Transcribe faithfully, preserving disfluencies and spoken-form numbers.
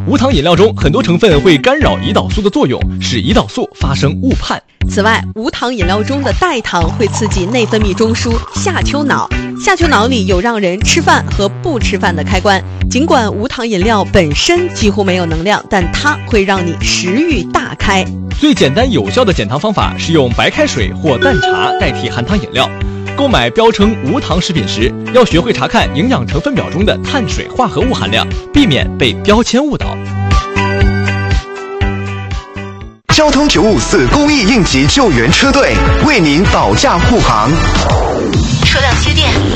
无糖饮料中很多成分会干扰胰岛素的作用，使胰岛素发生误判。 此外，无糖饮料中的代糖会刺激内分泌中枢下丘脑，下丘脑里有让人吃饭和不吃饭的开关。尽管无糖饮料本身几乎没有能量，但它会让你食欲大开。 最简单有效的减糖方法是用白开水或淡茶代替含糖饮料。购买标称无糖食品时，要学会查看营养成分表中的碳水化合物含量，避免被标签误导。 交通九五四公益应急救援车队为您保驾护航。 车辆接电。